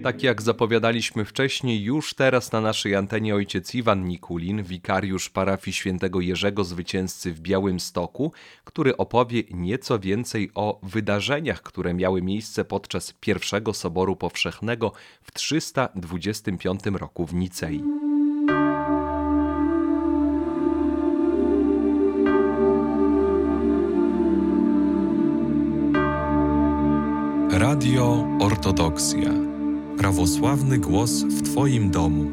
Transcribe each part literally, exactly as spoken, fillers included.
Tak jak zapowiadaliśmy wcześniej, już teraz na naszej antenie ojciec Iwan Nikulin, wikariusz parafii świętego Jerzego Zwycięzcy w Białymstoku, który opowie nieco więcej o wydarzeniach, które miały miejsce podczas pierwszego Soboru Powszechnego w trzysta dwudziestym piątym roku w Nicei. Radio Ortodoksja. Prawosławny głos w Twoim domu.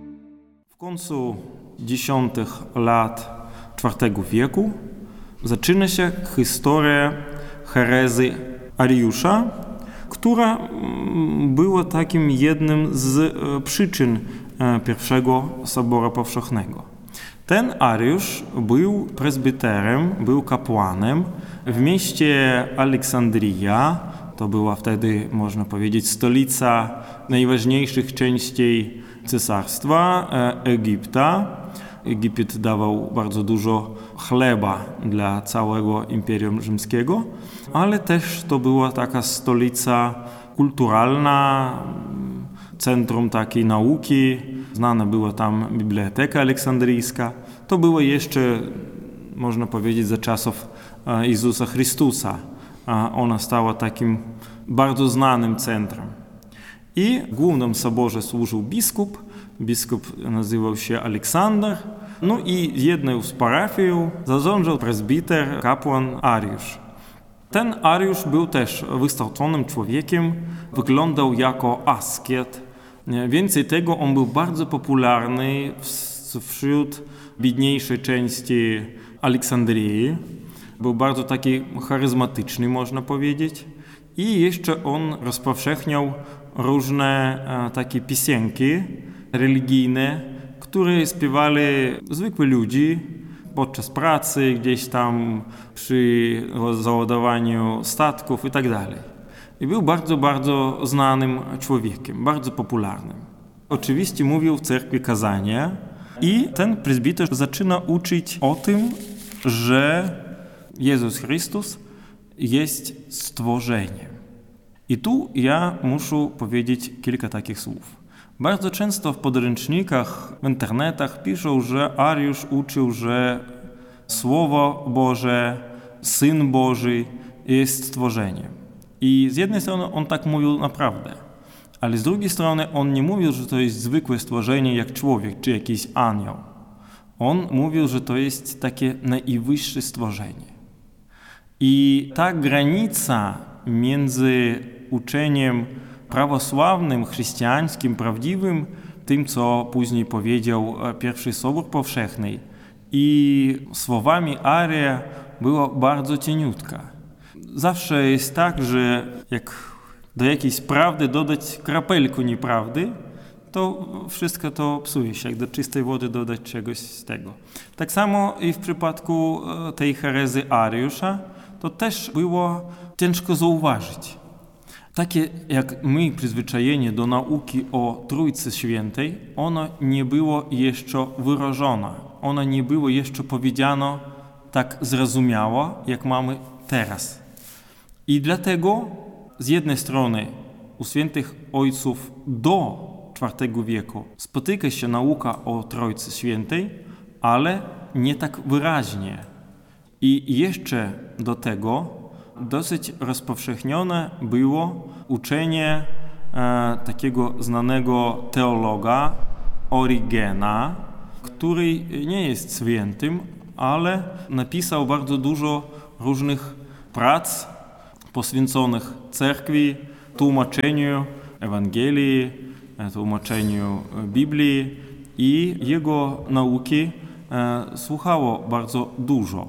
W końcu dziesiątych lat czwartego wieku zaczyna się historia herezji Ariusza, która była takim jednym z przyczyn pierwszego Soboru Powszechnego. Ten Ariusz był prezbiterem, był kapłanem w mieście Aleksandria. To była wtedy, można powiedzieć, stolica najważniejszych części cesarstwa Egipta. Egipt dawał bardzo dużo chleba dla całego Imperium Rzymskiego, ale też to była taka stolica kulturalna, centrum takiej nauki. Znana była tam Biblioteka Aleksandryjska. To było jeszcze, można powiedzieć, za czasów Jezusa Chrystusa. Ona stała takim bardzo znanym centrum. I w głównym soborze służył biskup. Biskup nazywał się Aleksander. No i jedną z parafii zarządzał prezbiter, kapłan Ariusz. Ten Ariusz był też wystałconym człowiekiem, wyglądał jako asket. Więcej tego, on był bardzo popularny wśród biedniejszej części Aleksandrii. Był bardzo taki charyzmatyczny, można powiedzieć. I jeszcze on rozpowszechniał różne e, takie piosenki religijne, które śpiewali zwykli ludzie podczas pracy, gdzieś tam przy załadowaniu statków i tak dalej. I był bardzo, bardzo znanym człowiekiem, bardzo popularnym. Oczywiście mówił w cerkwi kazania i ten prezbiter zaczyna uczyć o tym, że Jezus Chrystus jest stworzeniem. I tu ja muszę powiedzieć kilka takich słów. Bardzo często w podręcznikach, w internetach piszą, że Ariusz uczył, że Słowo Boże, Syn Boży jest stworzeniem. I z jednej strony on tak mówił naprawdę, ale z drugiej strony on nie mówił, że to jest zwykłe stworzenie jak człowiek czy jakiś anioł. On mówił, że to jest takie najwyższe stworzenie. I ta granica między uczeniem prawosławnym, chrześcijańskim, prawdziwym, tym, co później powiedział pierwszy Sobór Powszechny, i słowami Aria była bardzo cieniutka. Zawsze jest tak, że jak do jakiejś prawdy dodać kropelkę nieprawdy, to wszystko to psuje się, jak do czystej wody dodać czegoś z tego. Tak samo i w przypadku tej herezji Ariusza, to też było ciężko zauważyć. Takie jak my przyzwyczajenie do nauki o Trójcy Świętej, ono nie było jeszcze wyrażone. Ono nie było jeszcze powiedziano tak zrozumiało, jak mamy teraz. I dlatego z jednej strony u świętych ojców do czwartego wieku spotyka się nauka o Trójcy Świętej, ale nie tak wyraźnie. I jeszcze do tego dosyć rozpowszechnione było uczenie e, takiego znanego teologa Origena, który nie jest świętym, ale napisał bardzo dużo różnych prac poświęconych cerkwi, tłumaczeniu Ewangelii, tłumaczeniu Biblii i jego nauki e, słuchało bardzo dużo.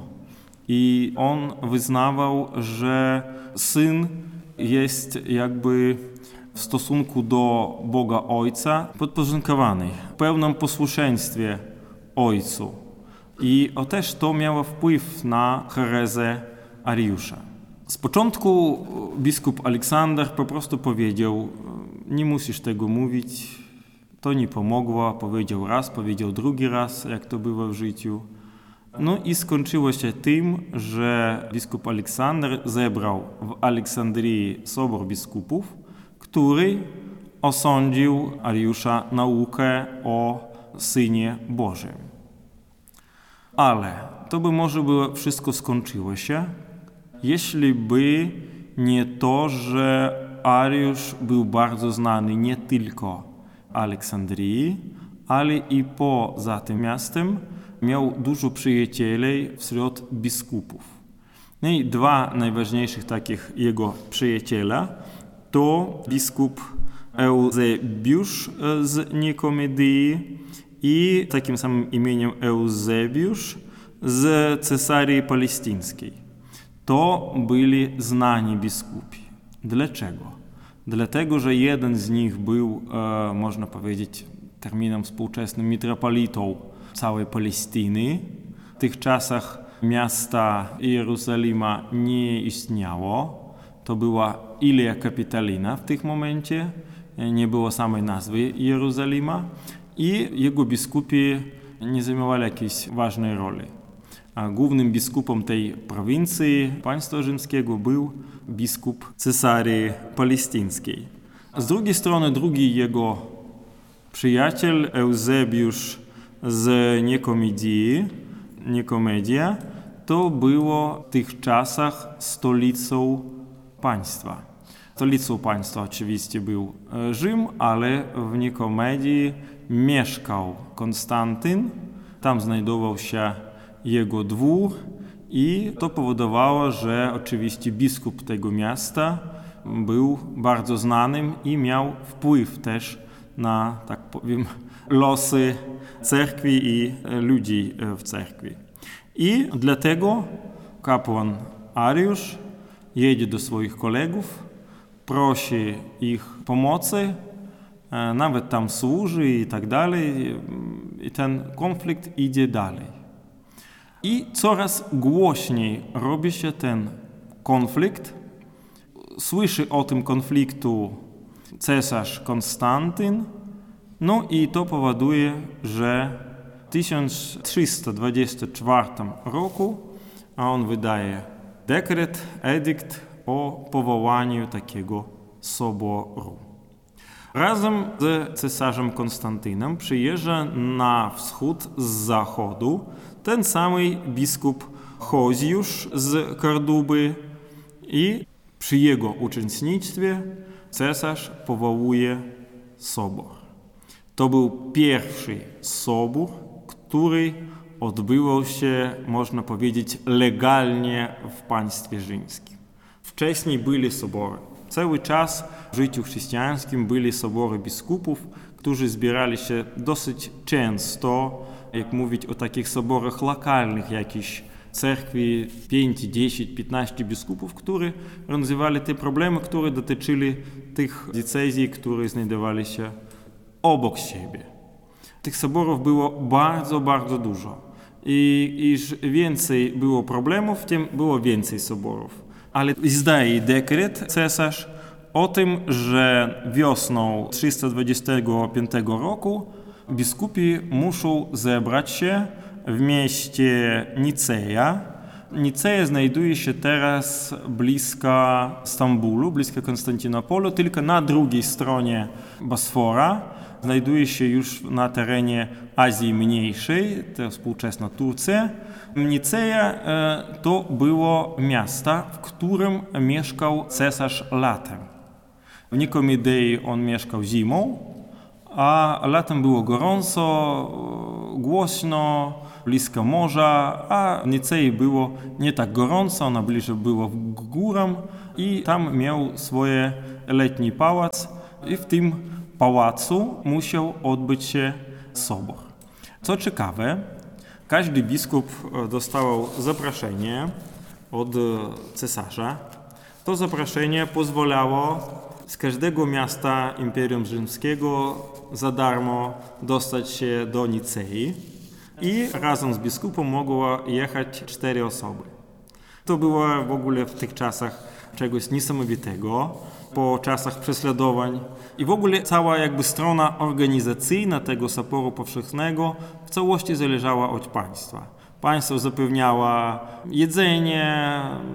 I on wyznawał, że Syn jest jakby w stosunku do Boga Ojca podporządkowany, w pełnym posłuszeństwie Ojcu. I o też to miało wpływ na herezję Ariusza. Z początku biskup Aleksander po prostu powiedział, nie musisz tego mówić, to nie pomogło, powiedział raz, powiedział drugi raz, jak to bywa w życiu. No i skończyło się tym, że biskup Aleksander zebrał w Aleksandrii Sobór Biskupów, który osądził Ariusza naukę o Synie Bożym. Ale to by może było wszystko skończyło się, jeśli by nie to, że Ariusz był bardzo znany nie tylko w Aleksandrii, ale i poza tym miastem. Miał dużo przyjacieli wśród biskupów. No i dwa najważniejszych takich jego przyjaciela to biskup Eusebiusz z Nikomedii i takim samym imieniem Eusebiusz z Cesarii Palestyńskiej. To byli znani biskupi. Dlaczego? Dlatego, że jeden z nich był, e, można powiedzieć, terminem współczesnym mitropolitą całej Palestyny. W tych czasach miasta Jerozolima nie istniało. To była Ilia Capitolina w tym momencie. Nie było samej nazwy Jerozolima. I jego biskupi nie zajmowali jakiejś ważnej roli. A głównym biskupem tej prowincji państwa rzymskiego był biskup Cesarii Palestyńskiej. Z drugiej strony drugi jego przyjaciel Eusebiusz z Nikomedii, Nikomedia, to było w tych czasach stolicą państwa. Stolicą państwa oczywiście był Rzym, ale w Nikomedii mieszkał Konstantyn. Tam znajdował się jego dwór i to powodowało, że oczywiście biskup tego miasta był bardzo znanym i miał wpływ też na, tak powiem, losy cerkwi i ludzi w cerkwi. I dlatego kapłan Ariusz jedzie do swoich kolegów, prosi ich pomocy, nawet tam służy i tak dalej, i ten konflikt idzie dalej. I coraz głośniej robi się ten konflikt. Słyszy o tym konfliktu cesarz Konstantyn, no i to powoduje, że w tysiąc trzysta dwudziestym czwartym roku a on wydaje dekret, edykt o powołaniu takiego soboru. Razem z cesarzem Konstantynem przyjeżdża na wschód z zachodu ten samý biskup Choziusz z Korduby i przy jego uczestnictwie cesarz powołuje sobor. To był pierwszy sobór, który odbywał się, można powiedzieć, legalnie w państwie rzymskim. Wcześniej byli sobory. Cały czas w życiu chrześcijańskim byli sobory biskupów, którzy zbierali się dosyć często, jak mówić o takich soborach lokalnych, jakichś cerkwi pięć, dziesięć, piętnaście biskupów, którzy rozwiązywali te problemy, które dotyczyli tych diecezji, które znajdowali się obok siebie. Tych soborów było bardzo, bardzo dużo. I iż więcej było problemów, tym było więcej soborów. Ale zdaje dekret cesarz o tym, że wiosną trzysta dwudziestego piątego roku biskupi muszą zebrać się w mieście Niceja. Niceja znajduje się teraz blisko Stambulu, blisko Konstantynopolu, tylko na drugiej stronie Bosfora. Znajduje się już na terenie Azji Mniejszej, to współczesna Turcja. Niceja to było miasto, w którym mieszkał cesarz latem. W Nikomedii on mieszkał zimą, a latem było gorąco, głośno, blisko morza, a w Nicei było nie tak gorąco, ona bliżej było k górom i tam miał swoje letni pałac i w tym pałacu musiał odbyć się sobor. Co ciekawe, każdy biskup dostawał zaproszenie od cesarza. To zaproszenie pozwalało z każdego miasta Imperium Rzymskiego za darmo dostać się do Nicei i razem z biskupem mogło jechać cztery osoby. To było w ogóle w tych czasach czegoś niesamowitego, po czasach prześladowań. I w ogóle cała jakby strona organizacyjna tego soboru powszechnego w całości zależała od państwa. Państwo zapewniało jedzenie,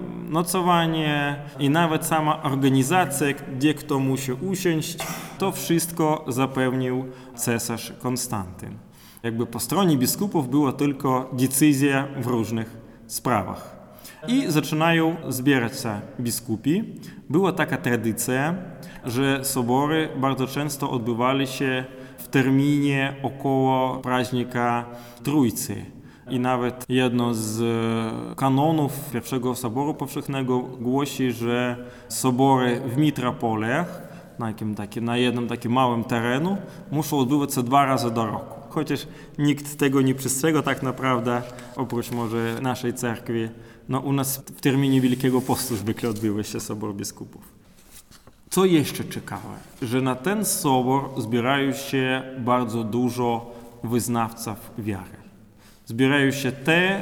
nocowanie i nawet sama organizacja, gdzie kto musi usiąść, to wszystko zapewnił cesarz Konstantyn. Jakby po stronie biskupów była tylko decyzja w różnych sprawach. I zaczynają zbierać się biskupi. Była taka tradycja, że sobory bardzo często odbywali się w terminie około praźnika Trójcy. I nawet jedno z kanonów pierwszego Soboru Powszechnego głosi, że sobory w mitropoliach, na, jakim taki, na jednym takim małym terenu, muszą odbywać się dwa razy do roku. Chociaż nikt tego nie przestrzega tak naprawdę, oprócz może naszej cerkwi. No u nas w terminie Wielkiego Postu zwykle odbywa się Sobor Biskupów. Co jeszcze ciekawe, że na ten sobor zbierają się bardzo dużo wyznawców wiary. Zbierają się te,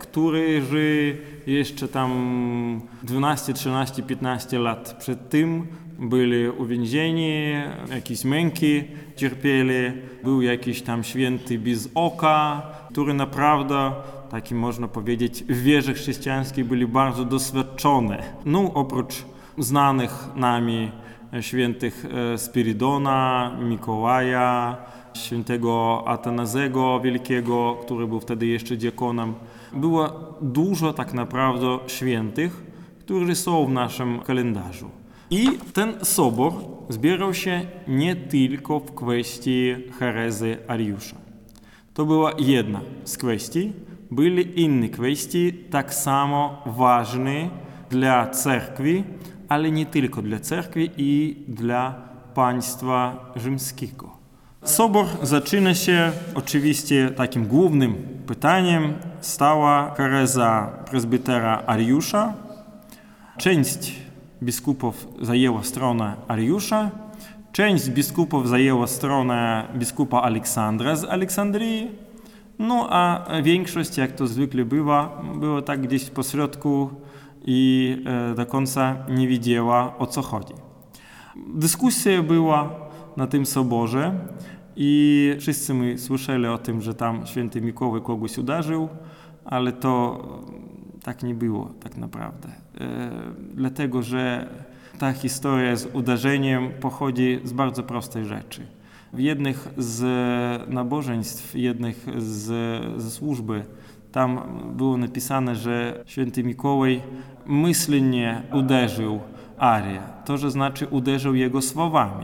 którzy jeszcze tam dwanaście, trzynaście, piętnaście lat przed tym byli uwięzieni, jakieś męki cierpieli, był jakiś tam święty bez oka, który naprawdę, taki można powiedzieć, w wierze chrześcijańskiej byli bardzo doświadczone. No oprócz znanych nami świętych Spirydona, Mikołaja, świętego Atanazego Wielkiego, który był wtedy jeszcze diakonem. Było dużo tak naprawdę świętych, którzy są w naszym kalendarzu. I ten sobor zbierał się nie tylko w kwestii herezji Ariusza. To była jedna z kwestii. Byli inne kwestie tak samo ważne dla cerkwi, ale nie tylko dla cerkwi i dla państwa rzymskiego. Sobor zaczyna się oczywiście takim głównym pytaniem. Stała herezja prezbitera Ariusza. Część biskupów zajęła stronę Ariusza, część biskupów zajęła stronę biskupa Aleksandra z Aleksandrii, no a większość, jak to zwykle bywa, była tak gdzieś po środku i do końca nie wiedziała, o co chodzi. Dyskusja była na tym soborze i wszyscy my słyszeli o tym, że tam święty Mikołaj kogoś uderzył, ale to tak nie było tak naprawdę. E, dlatego, że ta historia z uderzeniem pochodzi z bardzo prostej rzeczy. W jednych z nabożeństw, jednych z, ze służby, tam było napisane, że święty Mikołaj myślnie uderzył Arię. To, że znaczy uderzył jego słowami.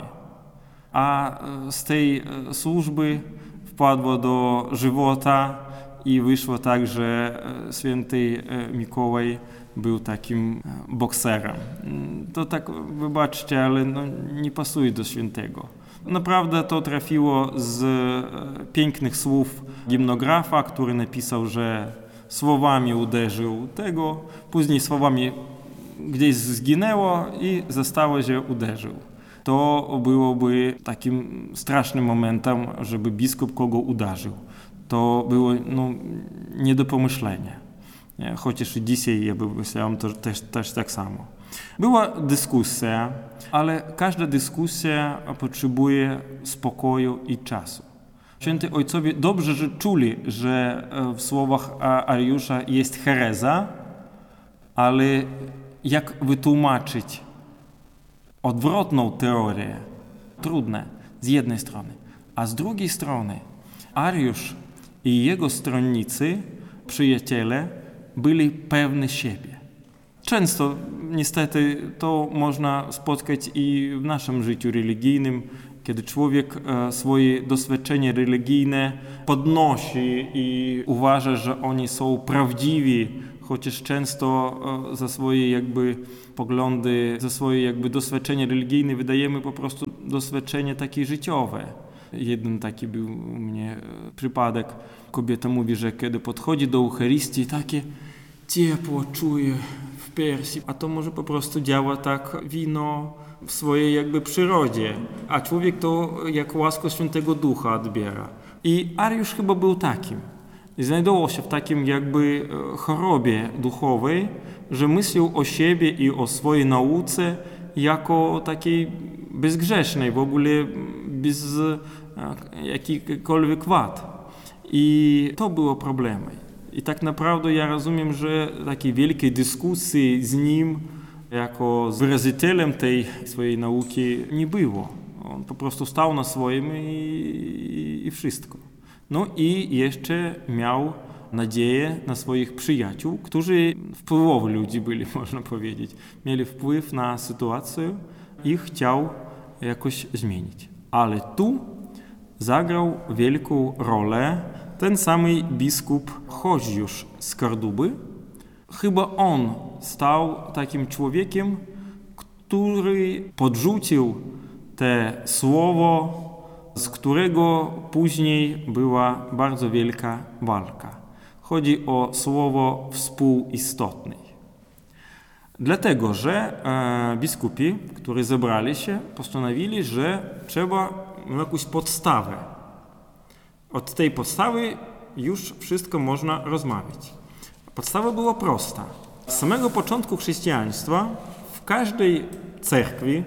A z tej służby wpadło do żywota i wyszło tak, że święty Mikołaj był takim bokserem. To tak, wybaczcie, ale no, nie pasuje do świętego. Naprawdę to trafiło z pięknych słów gimnografa, który napisał, że słowami uderzył tego, później słowami gdzieś zginęło i zostało, że uderzył. To byłoby takim strasznym momentem, żeby biskup kogo uderzył. To było no, nie do pomyślenia. Chociaż i dzisiaj ja bym myślał, to też, też tak samo. Była dyskusja, ale każda dyskusja potrzebuje spokoju i czasu. Święty ojcowie dobrze że czuli, że w słowach Ariusza jest hereza, ale jak wytłumaczyć odwrotną teorię? Trudne z jednej strony, a z drugiej strony Ariusz i jego stronnicy, przyjaciele, byli pewni siebie. Często niestety to można spotkać i w naszym życiu religijnym, kiedy człowiek swoje doświadczenie religijne podnosi i uważa, że oni są prawdziwi, chociaż często za swoje jakby poglądy, za swoje jakby doświadczenie religijne wydajemy po prostu doświadczenie takie życiowe. Jeden taki był u mnie przypadek. Kobieta mówi, że kiedy podchodzi do Eucharystii, takie ciepło czuje w piersi, a to może po prostu działa tak wino w swojej jakby przyrodzie, a człowiek to jak łaskę Świętego Ducha odbiera. I Ariusz chyba był takim. I znajdował się w takim jakby chorobie duchowej, że myślał o siebie i o swojej nauce jako takiej bezgrzesznej, w ogóle bez jakichkolwiek wad. I to było problemem. I tak naprawdę ja rozumiem, że takiej wielkiej dyskusji z nim jako z wyrazicielem tej swojej nauki nie było. On po prostu stał na swoim i, i, i wszystko. No i jeszcze miał nadzieję na swoich przyjaciół, którzy wpływowi ludzi byli, można powiedzieć. Mieli wpływ na sytuację i chciał jakoś zmienić. Ale tu zagrał wielką rolę ten sam biskup Choziusz z Korduby. Chyba on stał takim człowiekiem, który podrzucił te słowo, z którego później była bardzo wielka walka. Chodzi o słowo współistotny. Dlatego, że e, biskupi, którzy zebrali się, postanowili, że trzeba jakąś podstawę. Od tej podstawy już wszystko można rozmawiać. Podstawa była prosta. Z samego początku chrześcijaństwa w każdej cerkwi,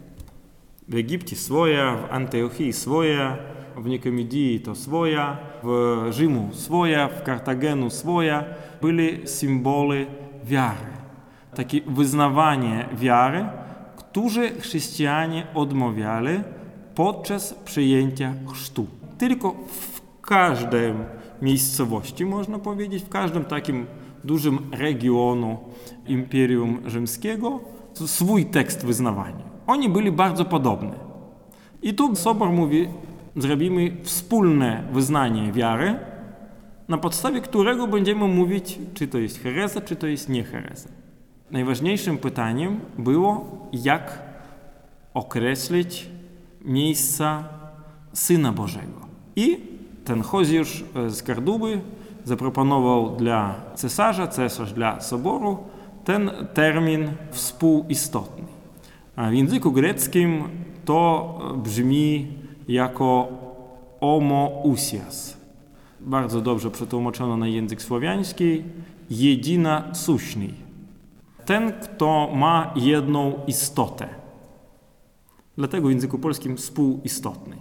w Egipcie swoja, w Antiochii swoja, w Nikomedii to swoja, w Rzymu swoja, w Kartagenu swoja, były symbole wiary. Takie wyznawanie wiary, które chrześcijanie odmawiali podczas przyjęcia chrztu. Tylko w każdej miejscowości, można powiedzieć, w każdym takim dużym regionu Imperium Rzymskiego swój tekst wyznawania. Oni byli bardzo podobni. I tu Sobor mówi, zrobimy wspólne wyznanie wiary, na podstawie którego będziemy mówić, czy to jest herezja, czy to jest nie herezja. Najważniejszym pytaniem było, jak określić miejsca Syna Bożego. I ten Choziusz z Korduby zaproponował dla cesarza, cesarz dla soboru, ten termin współistotny. A w języku greckim to brzmi jako homoousias. Bardzo dobrze przetłumaczono na język słowiański, jedyna suśny. Ten, kto ma jedną istotę. Dlatego w języku polskim współistotny.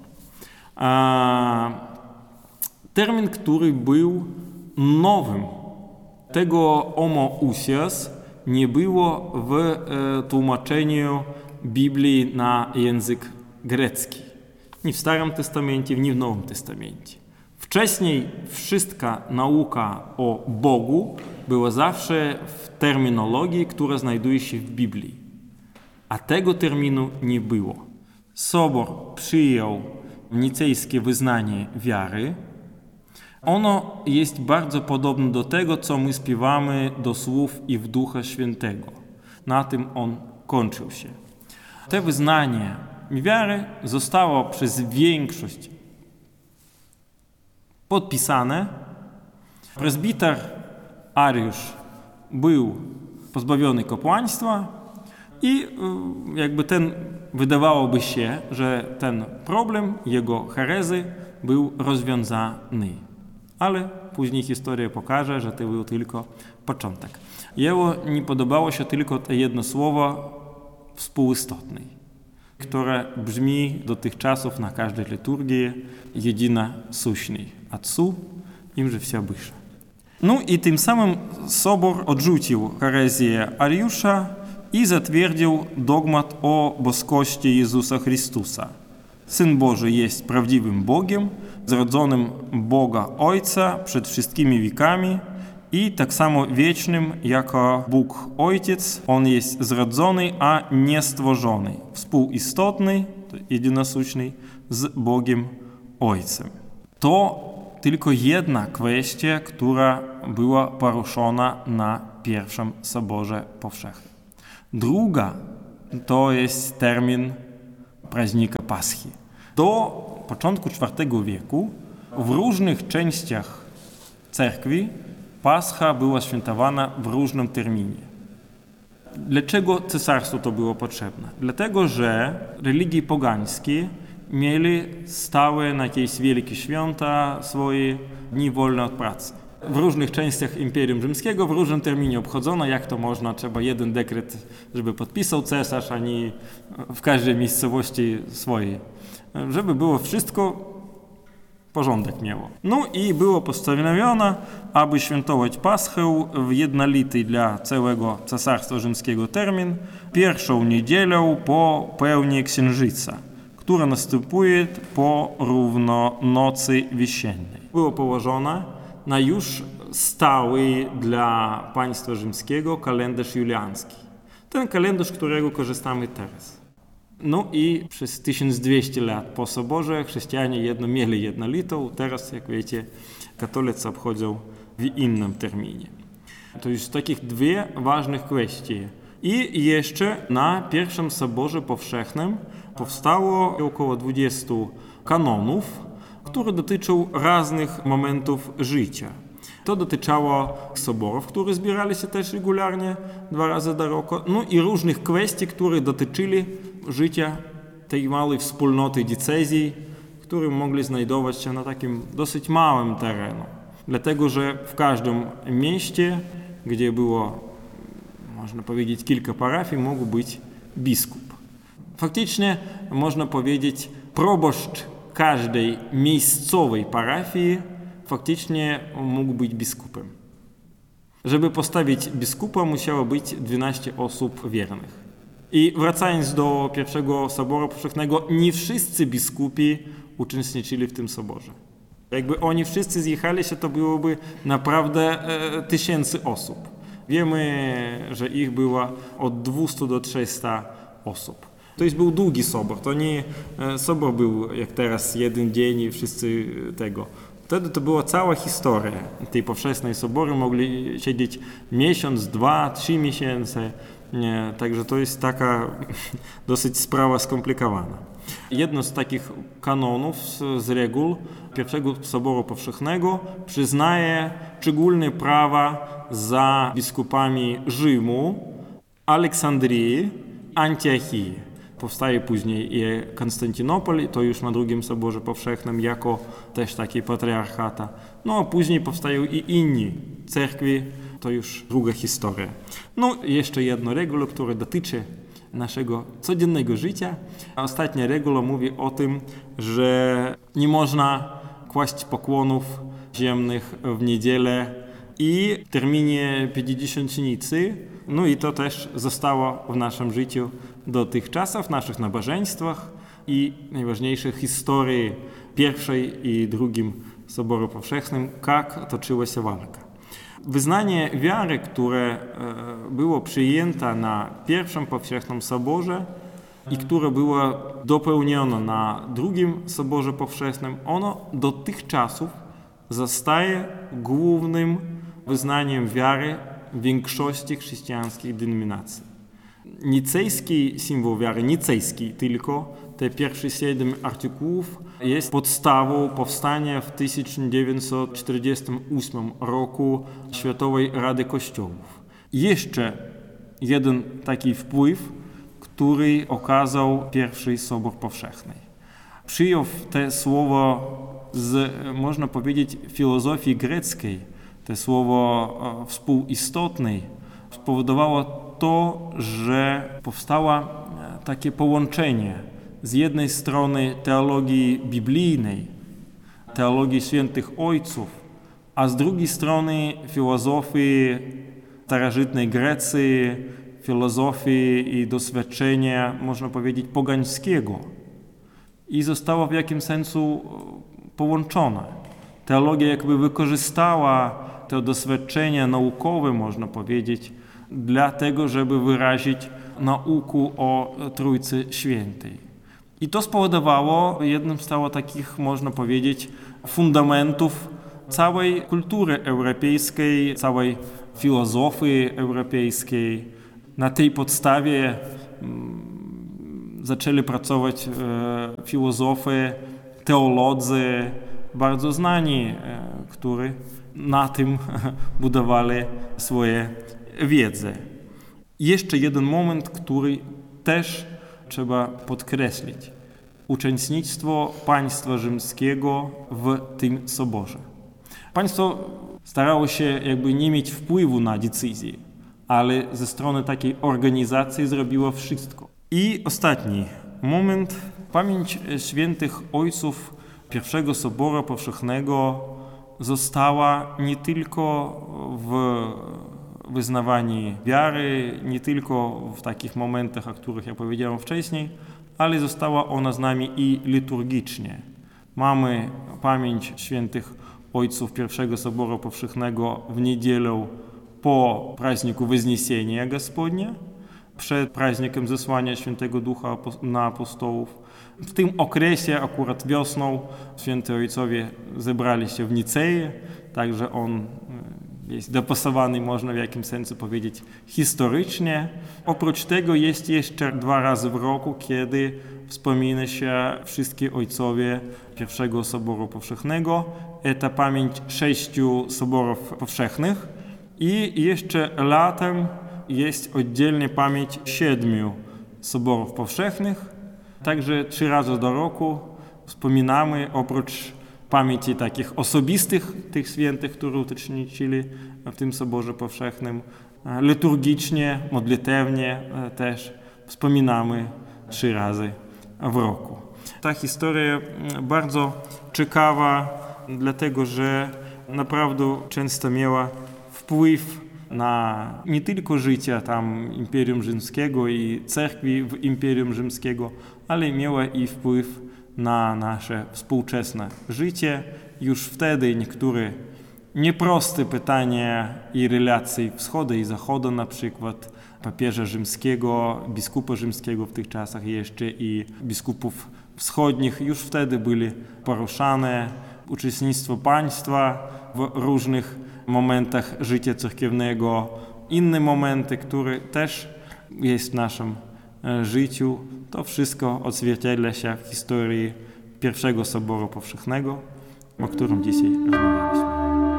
A termin, który był nowym. Tego homoousias nie było w e, tłumaczeniu Biblii na język grecki. Ni w Starym Testamencie, ni w Nowym Testamencie. Wcześniej wszystka nauka o Bogu była zawsze w terminologii, która znajduje się w Biblii. A tego terminu nie było. Sobor przyjął nicejskie wyznanie wiary. Ono jest bardzo podobne do tego, co my śpiewamy do słów i w Ducha Świętego. Na tym on kończył się. To wyznanie wiary zostało przez większość podpisane. Prezbiter Ariusz był pozbawiony kapłaństwa i jakby ten, wydawałoby się, że ten problem jego herezy był rozwiązany. Ale później historia pokaże, że to był tylko początek. Jemu nie podobało się tylko to jedno słowo współistotny, które brzmi do tych czasów na każdej liturgii jedyna suśny. Отцу им же все выше. Ну и тем самым Собор odrzucił herezję Ariusza i zatwierdził dogmat o boskości Jezusa Chrystusa. Syn Boży jest prawdziwym Bogiem, zrodzonym Boga Ojca przed wszystkimi wiekami i tak samo wiecznym jako Bóg Ojciec. On jest zrodzony, a nie stworzony, współistotny, jedynosuczny z Bogiem Ojcem. To tylko jedna kwestia, która była poruszona na pierwszym Soborze Powszechnym. Druga to jest termin praźnika Paschy. Do początku czwartego wieku w różnych częściach cerkwi Pascha była świętowana w różnym terminie. Dlaczego cesarstwu to było potrzebne? Dlatego, że religii pogańskie mieli stałe na jakieś wielkie święta swoje dni wolne od pracy. W różnych częściach Imperium Rzymskiego w różnym terminie obchodzono, jak to można, trzeba jeden dekret, żeby podpisał cesarz, a nie w każdej miejscowości swojej. Żeby było wszystko porządek miało. No i było postanowione, aby świętować Paschę w jednolity dla całego Cesarstwa Rzymskiego termin, pierwszą niedzielę po pełni księżyca, która następuje po równo nocy wisiennej. Było położone na już stały dla państwa rzymskiego kalendarz juliański. Ten kalendarz, którego korzystamy teraz. No i przez tysiąc dwieście lat po Soborze chrześcijanie jedno mieli jednolitą, teraz, jak wiecie, katolicy obchodzą w innym terminie. To już takich dwie ważnych kwestii. I jeszcze na pierwszym Soborze Powszechnym powstało około dwudziestu kanonów, które dotyczą różnych momentów życia. To dotyczyło soborów, które zbierali się też regularnie dwa razy do roku, no i różnych kwestii, które dotyczyli życia tej małej wspólnoty diecezji, które mogli znajdować się na takim dosyć małym terenie. Dlatego, że w każdym mieście, gdzie było, można powiedzieć, kilka parafii, mógł być biskup. Faktycznie, można powiedzieć, proboszcz każdej miejscowej parafii faktycznie mógł być biskupem. Żeby postawić biskupa, musiało być dwanaście osób wiernych. I wracając do pierwszego Soboru Powszechnego, nie wszyscy biskupi uczestniczyli w tym soborze. Jakby oni wszyscy zjechali się, to byłoby naprawdę e, tysięcy osób. Wiemy, że ich było od dwustu do trzystu osób. To jest był długi sobor, to nie e, sobor był jak teraz jeden dzień i wszyscy tego. Wtedy to była cała historia tej powszechnej sobory, mogli siedzieć miesiąc, dwa, trzy miesiące, nie, także to jest taka dosyć sprawa skomplikowana. Jedno z takich kanonów, z reguł pierwszego Soboru Powszechnego przyznaje szczególne prawa za biskupami Rzymu, Aleksandrii, Antiochii. Powstaje później i Konstantynopol, to już na drugim Soborze Powszechnym, jako też taki patriarchata. No a później powstają i inni cerkwi, to już druga historia. No jeszcze jedna reguła, która dotyczy naszego codziennego życia. Ostatnia reguła mówi o tym, że nie można kłaść pokłonów ziemnych w niedzielę i w terminie Pięćdziesiątnicy. No i to też zostało w naszym życiu dotychczas, w naszych nabożeństwach i najważniejszej historii pierwszej i drugim Soboru Powszechnym, jak toczyła się walka. Wyznanie wiary, które było przyjęte na pierwszym Powszechnym Soborze i które było dopełnione na drugim Soborze Powszechnym, ono do tych czasów zostaje głównym wyznaniem wiary większości chrześcijańskich denominacji. Nicejski symbol wiary, nicejski tylko, te pierwsze siedem artykułów, jest podstawą powstania w tysiąc dziewięćset czterdziestym ósmym roku Światowej Rady Kościołów. Jeszcze jeden taki wpływ, który okazał pierwszy Sobór Powszechny. Przyjął te słowo z, można powiedzieć, filozofii greckiej, to słowo współistotnej, spowodowało to, że powstało takie połączenie z jednej strony teologii biblijnej, teologii świętych ojców, a z drugiej strony filozofii starożytnej Grecji, filozofii i doświadczenia, można powiedzieć, pogańskiego. I zostało w jakimś sensu połączone. Teologia jakby wykorzystała to doświadczenia naukowe, można powiedzieć, dla tego, żeby wyrazić naukę o Trójcy Świętej. I to spowodowało, jednym z takich, można powiedzieć, fundamentów całej kultury europejskiej, całej filozofii europejskiej. Na tej podstawie mm, zaczęli pracować e, filozofowie, teolodzy, bardzo znani, e, którzy na tym budowali swoje wiedzę. Jeszcze jeden moment, który też trzeba podkreślić. Uczestnictwo państwa rzymskiego w tym soborze. Państwo starało się jakby nie mieć wpływu na decyzje, ale ze strony takiej organizacji zrobiło wszystko. I ostatni moment. Pamięć świętych ojców Pierwszego Soboru Powszechnego została nie tylko w wyznawaniu wiary, nie tylko w takich momentach, o których ja powiedziałem wcześniej, ale została ona z nami i liturgicznie. Mamy pamięć świętych ojców Pierwszego Soboru Powszechnego w niedzielę po praźniku Wzniesienia Gospodnia, przed praźnikiem zesłania Świętego Ducha na apostołów. W tym okresie, akurat wiosną, święty ojcowie zebrali się w Nicei, także on jest dopasowany, można w jakimś sensie powiedzieć, historycznie. Oprócz tego jest jeszcze dwa razy w roku, kiedy wspomina się wszystkie ojcowie Pierwszego Soboru Powszechnego. To pamięć sześciu soborów powszechnych i jeszcze latem jest oddzielnie pamięć siedmiu soborów powszechnych. Także trzy razy do roku wspominamy, oprócz pamięci takich osobistych tych świętych, które uczestniczyli w tym Soborze Powszechnym, liturgicznie, modlitewnie też wspominamy trzy razy w roku. Ta historia bardzo ciekawa, dlatego że naprawdę często miała wpływ na nie tylko życie tam Imperium Rzymskiego i cerkwi w Imperium Rzymskiego, ale miała i wpływ na nasze współczesne życie. Już wtedy niektóre nieproste pytania i relacje wschodu i zachodu, na przykład papieża rzymskiego, biskupa rzymskiego w tych czasach jeszcze i biskupów wschodnich, już wtedy były poruszane. Uczestnictwo państwa w różnych momentach życia cerkiewnego, inne momenty, które też jest w naszym życiu. To wszystko odzwierciedla się w historii Pierwszego Soboru Powszechnego, o którym dzisiaj rozmawialiśmy.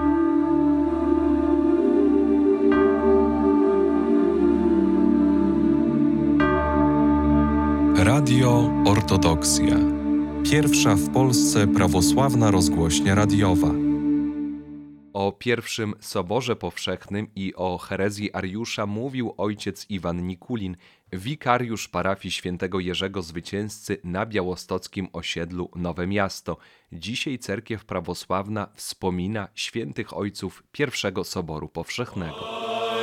Radio Ortodoksja. Pierwsza w Polsce prawosławna rozgłośnia radiowa. O pierwszym Soborze Powszechnym i o herezji Ariusza mówił ojciec Iwan Nikulin, wikariusz parafii świętego Jerzego Zwycięzcy na białostockim osiedlu Nowe Miasto. Dzisiaj cerkiew prawosławna wspomina świętych ojców pierwszego Soboru Powszechnego.